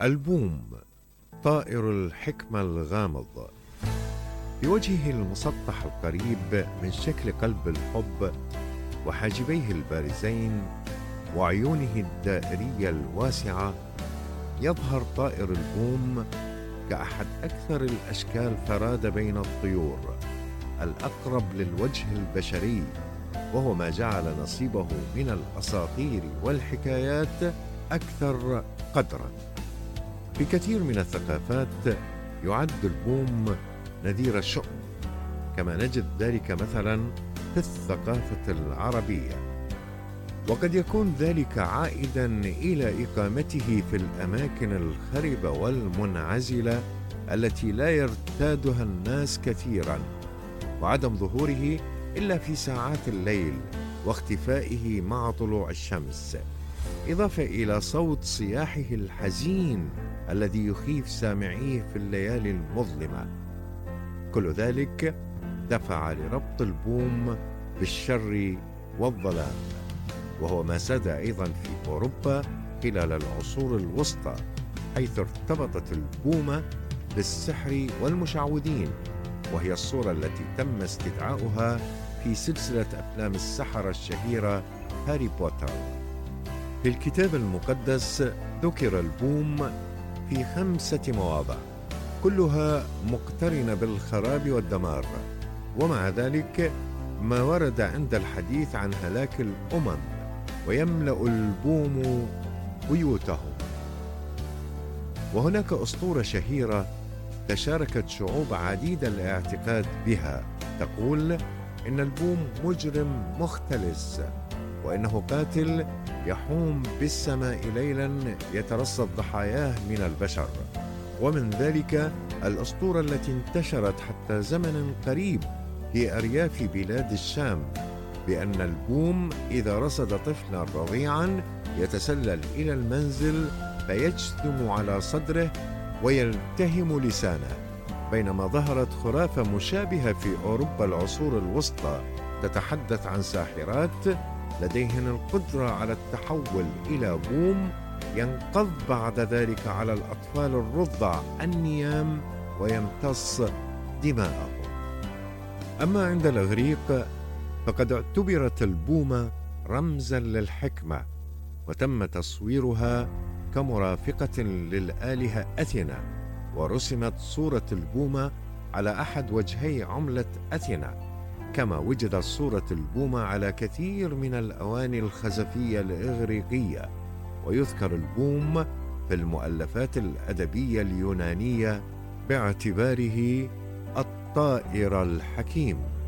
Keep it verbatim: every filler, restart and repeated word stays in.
البوم، طائر الحكمة الغامض. بوجهه المسطح القريب من شكل قلب الحب، وحاجبيه البارزين، وعيونه الدائرية الواسعة، يظهر طائر البوم كأحد أكثر الأشكال فرادة بين الطيور، الأقرب للوجه البشري، وهو ما جعل نصيبه من الأساطير والحكايات أكثر قدراً. في كثير من الثقافات يعد البوم نذير الشؤم، كما نجد ذلك مثلا في الثقافة العربية، وقد يكون ذلك عائدا إلى إقامته في الأماكن الخربة والمنعزلة التي لا يرتادها الناس كثيرا، وعدم ظهوره إلا في ساعات الليل واختفائه مع طلوع الشمس، إضافة إلى صوت صياحه الحزين الذي يخيف سامعيه في الليالي المظلمة. كل ذلك دفع لربط البوم بالشر والظلام، وهو ما ساد أيضا في أوروبا خلال العصور الوسطى، حيث ارتبطت البومة بالسحر والمشعوذين، وهي الصورة التي تم استدعاؤها في سلسلة أفلام السحرة الشهيرة هاري بوتر. في الكتاب المقدس ذكر البوم في خمسة مواضع، كلها مقترنة بالخراب والدمار، ومع ذلك ما ورد عند الحديث عن هلاك الأمم ويملأ البوم بيوتهم. وهناك أسطورة شهيرة تشاركت شعوب عديدة الاعتقاد بها، تقول إن البوم مجرم مختلس، وإنه قاتل يحوم بالسماء ليلا يترصد ضحاياه من البشر. ومن ذلك الأسطورة التي انتشرت حتى زمن قريب في أرياف بلاد الشام، بأن البوم إذا رصد طفلا رضيعا يتسلل إلى المنزل فيجثم على صدره ويلتهم لسانه، بينما ظهرت خرافة مشابهة في أوروبا العصور الوسطى تتحدث عن ساحرات لديهن القدرة على التحول إلى بوم ينقض بعد ذلك على الأطفال الرضع النيام ويمتص دماءهم. أما عند الإغريق فقد اعتبرت البومة رمزا للحكمة، وتم تصويرها كمرافقة للآلهة أثينا، ورسمت صورة البومة على أحد وجهي عملة أثينا، كما وجدت صورة البومة على كثير من الأواني الخزفية الإغريقية. ويذكر البوم في المؤلفات الأدبية اليونانية باعتباره الطائر الحكيم.